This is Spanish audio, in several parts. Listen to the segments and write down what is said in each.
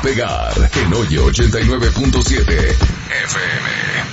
pegar en Oye 89.7 FM.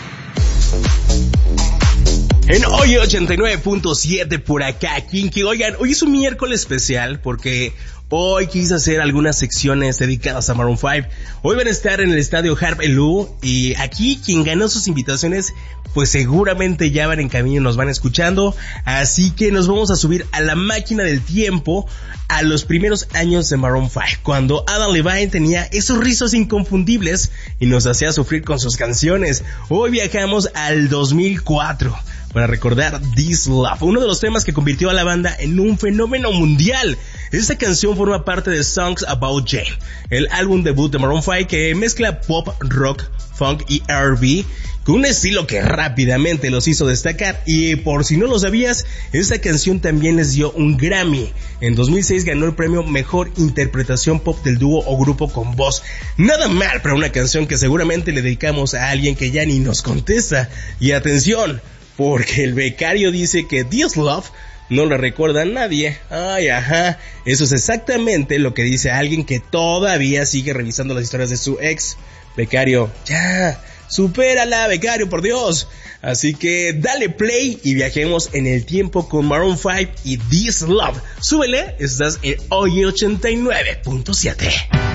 En Hoy 89.7 por acá, Kinky. Oigan, hoy es un miércoles especial porque hoy quise hacer algunas secciones dedicadas a Maroon 5. Hoy van a estar en el estadio Harp Elú y aquí quien ganó sus invitaciones pues seguramente ya van en camino y nos van escuchando. Así que nos vamos a subir a la máquina del tiempo a los primeros años de Maroon 5, cuando Adam Levine tenía esos rizos inconfundibles y nos hacía sufrir con sus canciones. Hoy viajamos al 2004 para recordar This Love, uno de los temas que convirtió a la banda en un fenómeno mundial. Esta canción forma parte de Songs About Jane, el álbum debut de Maroon 5 que mezcla pop, rock, funk y R&B con un estilo que rápidamente los hizo destacar. Y por si no lo sabías, esta canción también les dio un Grammy. En 2006 ganó el premio Mejor Interpretación Pop del dúo o grupo con voz. Nada mal para una canción que seguramente le dedicamos a alguien que ya ni nos contesta. Y atención, porque el becario dice que This Love no le recuerda a nadie. Ay, ajá, eso es exactamente lo que dice alguien que todavía sigue revisando las historias de su ex. Becario, ya, supérala, becario, por Dios. Así que dale play y viajemos en el tiempo con Maroon 5 y This Love. Súbele, estás en Hoy 89.7.